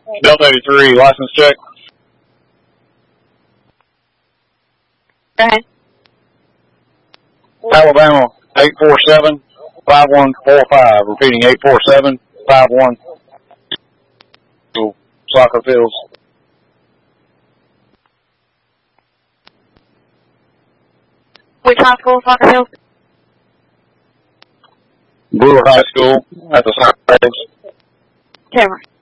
Delta 83, license check. Go ahead. Alabama 847-5145. Repeating 847-5145. Soccer fields. Which high school, Soccer Hills? Brewer High School at the soccer fields. Camera.